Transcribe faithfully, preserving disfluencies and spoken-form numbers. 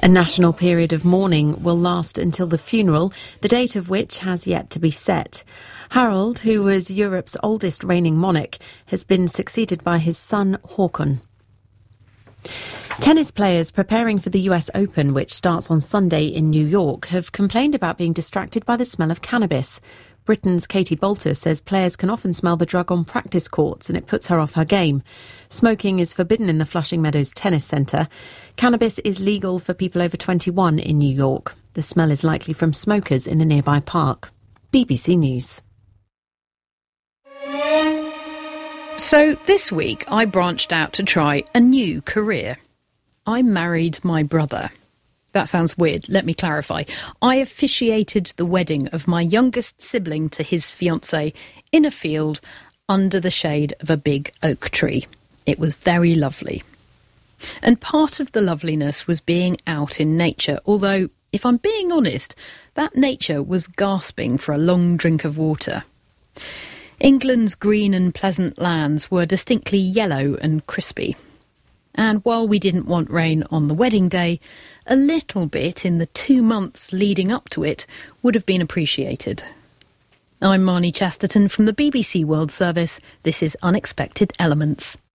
A national period of mourning will last until the funeral, the date of which has yet to be set. Harold, who was Europe's oldest reigning monarch, has been succeeded by his son Haakon. Tennis players preparing for the U S Open, which starts on Sunday in New York, have complained about being distracted by the smell of cannabis. Britain's Katie Bolter says players can often smell the drug on practice courts and it puts her off her game. Smoking is forbidden in the Flushing Meadows Tennis Centre. Cannabis is legal for people over twenty-one in New York. The smell is likely from smokers in a nearby park. B B C News. So this week I branched out to try a new career. I married my brother. That sounds weird. Let me clarify. I officiated the wedding of my youngest sibling to his fiancée in a field under the shade of a big oak tree. It was very lovely. And part of the loveliness was being out in nature, although, if I'm being honest, that nature was gasping for a long drink of water. England's green and pleasant lands were distinctly yellow and crispy. And while we didn't want rain on the wedding day, a little bit in the two months leading up to it would have been appreciated. I'm Marnie Chesterton from the B B C World Service. This is Unexpected Elements.